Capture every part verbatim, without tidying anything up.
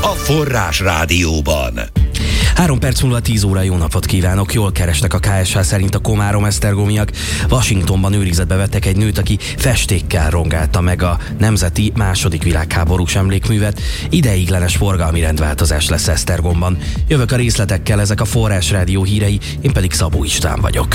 a Forrás Rádióban. Három perc múlva tíz óra, jó napot kívánok! Jól kerestek a ká es há szerint a komárom-esztergomiak. Washingtonban őrizetbe vettek egy nőt, aki festékkel rongálta meg a nemzeti második világháborús emlékművet. Ideiglenes forgalmi rendváltozás lesz Esztergomban. Jövök a részletekkel, ezek a Forrás Rádió hírei, én pedig Szabó István vagyok.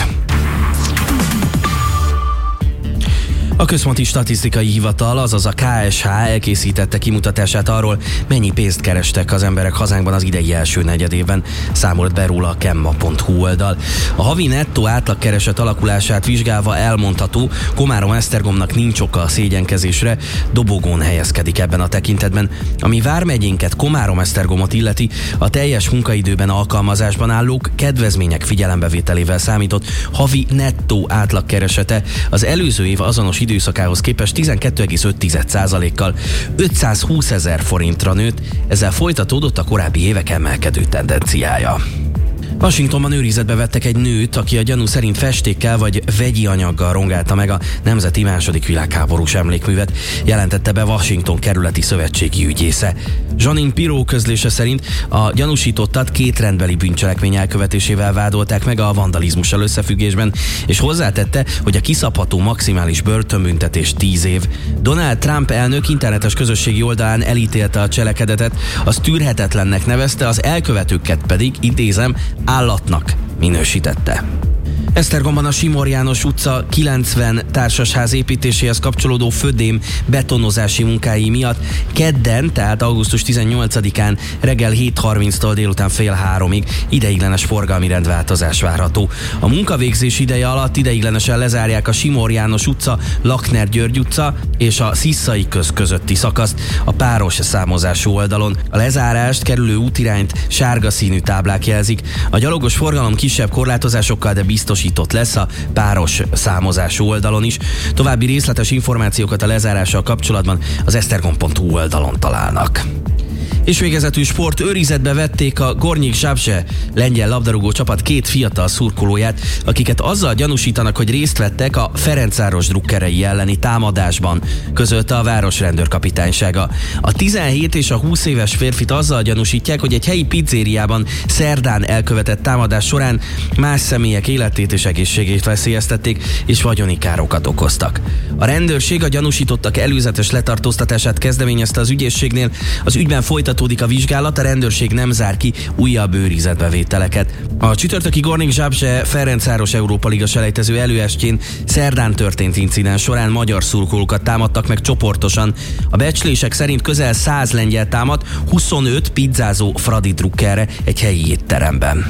A Központi Statisztikai Hivatal, azaz a ká es há elkészítette kimutatását arról, mennyi pénzt kerestek az emberek hazánkban az idei első negyedében, számolt be róla a kemma pont hú oldal. A havi nettó átlagkereset alakulását vizsgálva elmondható, Komárom-Esztergomnak nincs oka a szégyenkezésre, dobogón helyezkedik ebben a tekintetben. Ami vármegyénket, Komárom-Esztergomot illeti, a teljes munkaidőben alkalmazásban állók kedvezmények figyelembevételével számított havi nettó átlagkeresete az előző év azonos időszakához képest tizenkét egész öt százalékkal ötszázhúszezer forintra nőtt, ezzel folytatódott a korábbi évek emelkedő tendenciája. Washingtonban őrizetbe vettek egy nőt, aki a gyanú szerint festékkel vagy vegyi anyaggal rongálta meg a nemzeti második világháborús emlékművet, jelentette be Washington kerületi szövetségi ügyésze. Janine Piró közlése szerint a gyanúsítottat két rendbeli bűncselekmény elkövetésével vádolták meg a vandalizmussal összefüggésben, és hozzátette, hogy a kiszabható maximális börtönbüntetés tíz év. Donald Trump elnök internetes közösségi oldalán elítélte a cselekedetet, az tűrhetetlennek nevezte, az elkövetőket pedig, idézem, állatnak minősítette. Esztergomban a Simor János utca kilencven társasház építéséhez kapcsolódó födém betonozási munkái miatt kedden, tehát augusztus tizennyolcadikán reggel hét harminctól délután fél háromig ideiglenes forgalmi rendváltozás várható. A munkavégzés ideje alatt ideiglenesen lezárják a Simor János utca, Lakner György utca és a Sziszai köz közötti szakaszt a páros számozású oldalon. A lezárást kerülő útirányt sárga színű táblák jelzik. A gyalogos forgalom kisebb korlátozásokkal, de biztos lesz a páros számozású oldalon is. További részletes információkat a lezárással kapcsolatban az esztergom pont hú oldalon találnak. És végezetül sport, őrizetbe vették a Gornyik Zabrze lengyel labdarúgó csapat két fiatal szurkolóját, akiket azzal gyanúsítanak, hogy részt vettek a Ferencváros drukkerei elleni támadásban, közölte a város rendőrkapitánysága. A tizenhét és a húsz éves férfit azzal gyanúsítják, hogy egy helyi pizzériában szerdán elkövetett támadás során más személyek életét és egészségét veszélyeztették, és vagyoni károkat okoztak. A rendőrség a gyanúsítottak előzetes letartóztatását kezdeményezte az ügyészségnél, az ügyben folytatódik a vizsgálat, a rendőrség nem zár ki újabb őrizetbevételeket. A csütörtöki Gornyik Zabrze Ferencváros Európa Liga selejtező előestjén szerdán történt incidens során magyar szurkolókat támadtak meg csoportosan. A becslések szerint közel száz lengyel támad, huszonöt pizzázó Fradi drukkerre egy helyi étteremben.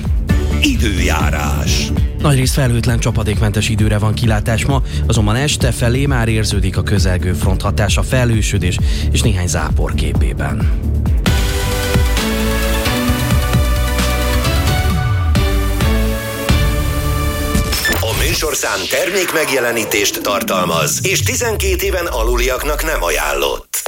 Időjárás. Nagyrészt felhőtlen, csapadékmentes időre van kilátás ma, azonban este felé már érződik a közelgő front hatása, felhősödés és néhány zápor képében. A műsorszám termék megjelenítést tartalmaz, és tizenkét éven aluliaknak nem ajánlott.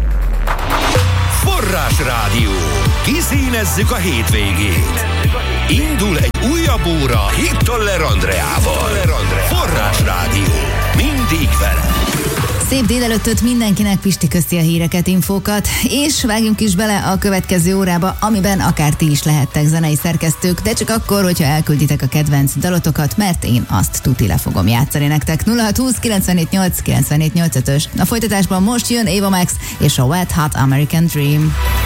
Forrás Rádió. Kiszínezzük a hétvégét. Indul egy újabb óra Hittoller Andreával. Forrás Rádió. Mindig vele. Szép délelőttöt mindenkinek, Pisti köszi a híreket, infókat, és vágjunk is bele a következő órába, amiben akár ti is lehettek zenei szerkesztők, de csak akkor, hogyha elkülditek a kedvenc dalotokat, mert én azt tuti le fogom játszani nektek. nulla hat húsz kilencvenhét nyolc kilencvenhét nyolcvanötös. A folytatásban most jön Ava Max és a Wet Hot American Dream.